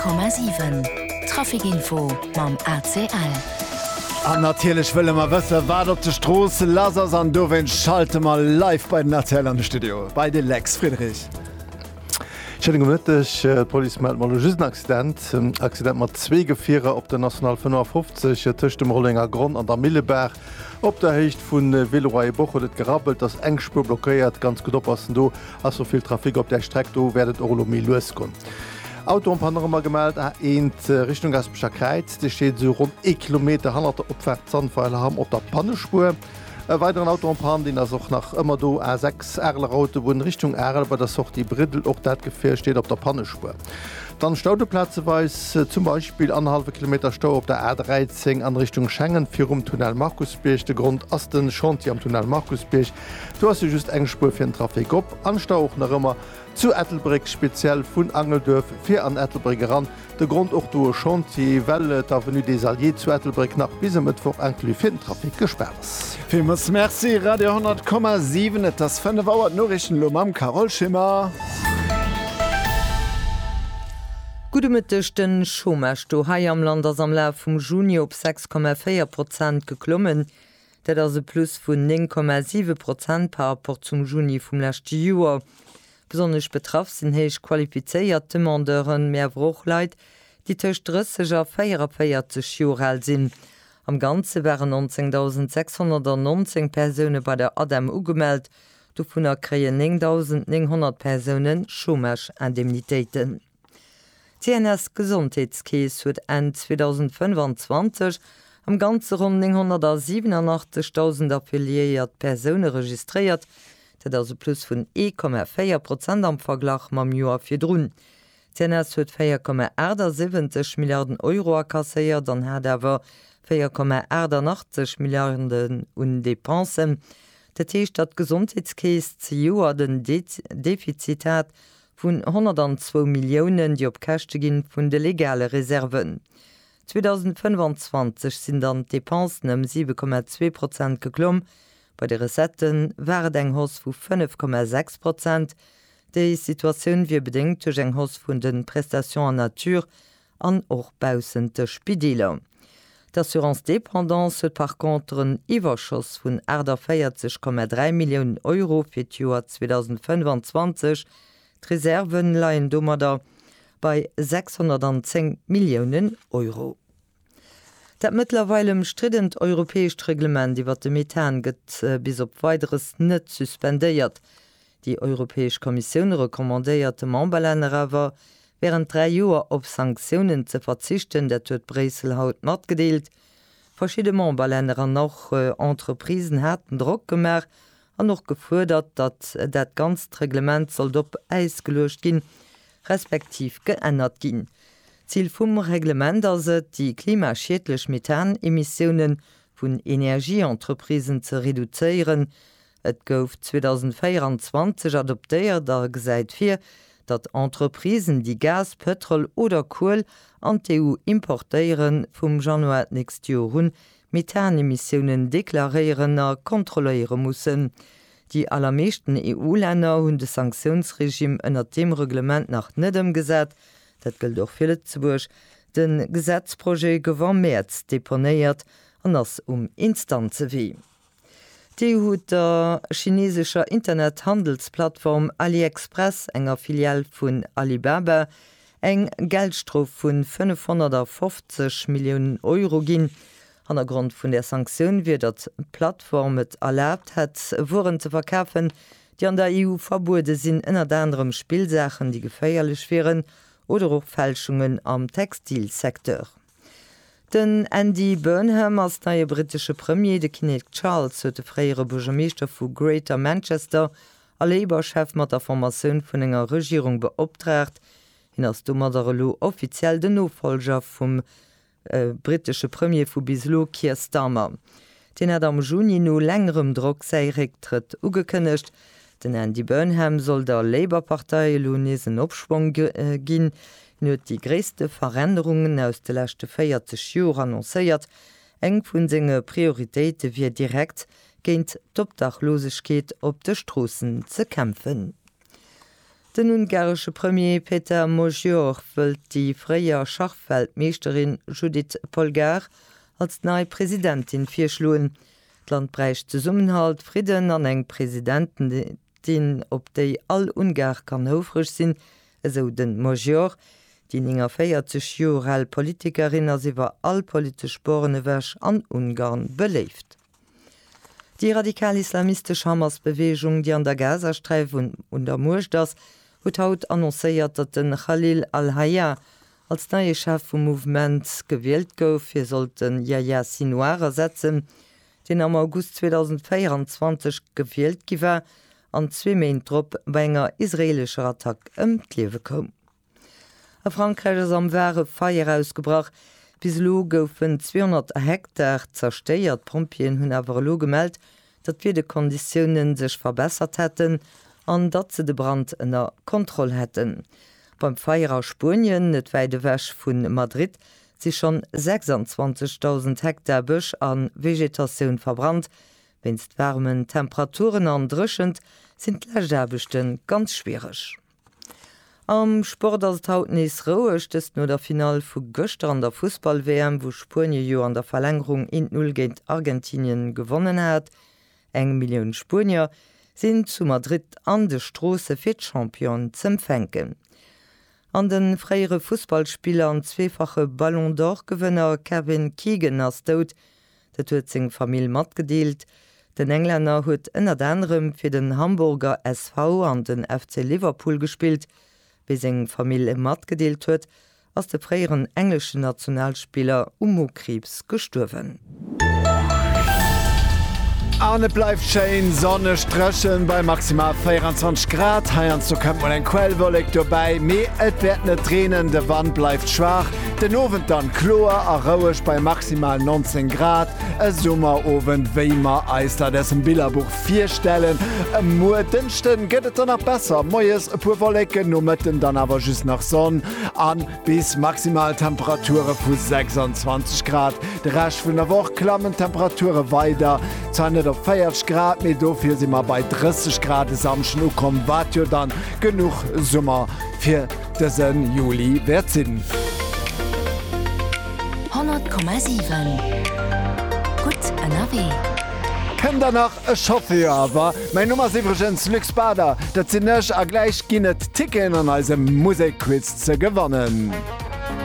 100,7 Trafikinfo mam ACL. An natierlech wëlle ma wësse wat op de Strose Lasers an dowen schalte mal live bei den Erzähler an de Studio. Bei de Lex Friedrich. Gemëttech Poli mal Accident mat 2 Gefierer op der National 55 tcht dem Rollinger Grund an der Milleberg op der Hecht vun Villeroy Boch et gerappelt, dats engspur blockéiert ganz gut oppassen do as soviel Trafik op der Streck do werdet Orlomi loskon. Auto an Panorama gemeldt ent Richtung Gasbeschakkeit, de steet so rund 1 Kilometer 100 opwärtsanfeile haben op der Pannespur. Weiteren Autopan, den er auch nach immer do A6 Erlerraute wurden Richtung Erl, bei der auch die Brittel auch dat Gefähr steht auf der Pannespur. Dann Staudeplätze weis zum Beispiel 1,5 Kilometer Stau auf der A13 an Richtung Schengen, 4 Tunnel Markusbierg, der Grund Asten Chanti am Tunnel Markusbierg. Du hast just eng Spur für den Trafik op, Anstau auch noch immer zu Ettelbrück speziell vun Angeldörf 4 an Ettelbrück ran. Der Grund auch du Chanti, Welle, d'Avenue des Alliés zu Ettelbrück nach bis Mittwoch eigentlich für den Trafik gesperrt. Vielmals merci, Radio 100,7, das 5 Uhr Norrichten Lomam Carol Schimmer. Gute Mittechten Schomecht do hai am Land ass am Lauf vum Juni op 6,4% geklommen, dat as se plus vun 9,7% par rapport zum Juni vum lachte Joer. Besonnech betraff sinn héich qualifizéiert Demandeuren mehr Wrochleit, die tëcht 34 Joer sinn. Am Ganze wären 19.619 Personen bei der ADEM ugemeldt, do vun kreien 9.900 Personen Schomech-Indemnitéiten. CNS Gesundheitskees huet en 2025 am ganze rund 987.000 affiliiert Personen registriert, dat also plus vun 1,4% am Verglach mam Joer fir Drun. CNS huet 4,70 Milliarden Euro akkasséiert, dann hat awer 4,88 Milliarden un Depensen. Dat Techt dat Gesundheitskees ze Joer den Defizitat vun 102 Millionen, die op Kächte ginn vun de legale Reserven. 2025 sind dann Depensen 7,2% geklomm, bei de Resetten war eng Hoss vu 5,6%. Dei Situationun wie bedingt durch eng Hoss vun den Prestationen an Natur an och bausente Spideler. D'Assurance-Dépendance huet par contre een Iwerschoss vun 40,3 Millionen Euro fir d'Joer 2025, Reserven leiien dommerder bei 610 Millionen Euro. Dat mittlerweile strident europäesch Reglement iwwer de Methan gëtt bis op weiteres net suspendéiert. Die Europäesch Kommission rekommandéiert de Memberländer awer während 3 Joer op Sanktionen ze verzichten, dat huet Bresel haut mat gedeelt. Verschiedene Memberländer an noch Entreprisen hätten Druck gemerk, an noch gefordert, dat dat ganz Reglement soll op eis gelöscht gin, respektiv geändert gin. Ziel vum Reglement se die klimaschädlech Methanemissionen vun Energieentreprisen ze reduzieren. Et gouf 2024 adoptéiert, da gesäit fir, dat Entreprisen die Gas, Petrol oder Kohl an EU importéieren vum Januar nächst Jahr hun Methanemissionen deklarieren a kontroléiere mussen. Die allermeeschten EU-Länder hunn de Sanktionsregime ënner dem Reglement nach nettem gesät, dat gëlt doch fir Lützeburg, den Gesetzprojekt gewar März deponéiert an ass Instanze wie. Die hut der chinesischer Internethandelsplattform AliExpress enger Filial vun Alibaba eng Geldstrof vun 550 Millionen Euro ginn. An der Grund vun der Sanktion wie dat Plattform et erlaubt het, Wuren zu verkaufen, die an der EU verbote sinn ënner anderem Spielsachen, die geféierlich wären oder auch Fälschungen am Textilsektor. Den Andy Burnham als neue britische Premier de Kenneth Charles huet de freiere Burgermeester vu Greater Manchester a Labour-Chef mat der Formatioun vun enger Regierung beoptragt, hin ass dummer der lo offiziell den Nofolger vum britische Premier vu bislo Keir Starmer. Den hat am Juni no längerem Druck sei Rücktritt ugekënnecht. Den Andy Burnham soll der Labour-Partei lonesen Opschwung ginn, huet die gréste Veränderungen aus de lächte 40 Joer annoncéiert, eng vun senge Prioritéite wie direkt géint d'Obdachlosegkeet op de Strossen ze kämpfen. Den ungarische Premier Peter Mojor wëlt die freier Schachfeldmeesterin Judith Polgar als neue Präsidentin virschluen. Land breicht Zusammenhalt, Frieden an eng Präsidenten, den op déi all Ungar kann houfrech sinn, eso den Mojor, die enger 40 Jahre Politikerin as iwwer all politisch Bornewäsch an Ungarn beleeft. Die radikal-islamistische Hamas-Bewegung, die an der Gazastreif und der Murschdas, hat haut annoncéiert, dat den Khalil al-Hayya als neue Chef vom Movement gewählt gouf. Wir sollten Yahya Sinwar ersetzen, den am August 2024 gewählt giwer, an 2 Mäen trop bei enger israelischer Attack d'Liewe kom. A Frankreich ist am Ware Feier ausgebracht. Bis lo goufen 200 Hektar zersteiert. Pompien hunn awer lo gemeldt, dat wir de Konditionen sech verbessert hätten, an dat ze de Brand ënner Kontroll hätten. Beim Feier aus Spurien, net weide wäsch vun Madrid, si schon 26.000 Hektar Bëch an Vegetationun verbrannt. Wennst wärmen Temperaturen andrschend, sind Lächerbechten ganz schwierig. Am Sport as hautnis Roecht ist nur der Final vu Göster an der Fußball-WM, wo Spurien jo an der Verlängerung 1-0 gegen Argentinien gewonnen hat. 1 Million Spurier sind zu Madrid an de Strosse Fitchampion zum Fenken. An den freiere Fußballspieler an zweifache Ballon d'Or-Gewinner Kevin Keegan as tot, dat huet seg Familie mat gedeelt. Den Engländer huet ënner anderem fir den Hamburger SV an den FC Liverpool gespielt, bis eng Familie mat gedeelt huet, ass de freieren englischen Nationalspieler Krebs gestorven. Arne bleibt schön, Sonne strechen bei maximal 24 Grad. Heiern zu kommt man ein Quellwolleg dabei. Mehr et wird nicht Tränen, der Wand bleibt schwach. Den Ofen dann Chlor, arauisch bei maximal 19 Grad. Ein Sommerofen, wie man Eister dessen Bilderbuch 4 Stellen. Murdensten geht es dann noch besser. Mojes Purwollecken, nur mitten dann aber just nach Sonne an bis maximal Temperaturen von 26 Grad. Der Rest von der Woche klammen Temperaturen weiter. Auf 40 Grad, mit dafür sind wir bei 30 Grad am Schnee kommen, was ja dann genug Sommer für diesen Juli wert sind. 100,7 Gut, NRW. Kann danach ein Chauffeur aber. Meine Nummer ist übrigens Lux Bader. Das sind nicht gleich gibt Ticken an unserem Musikquiz zu gewinnen.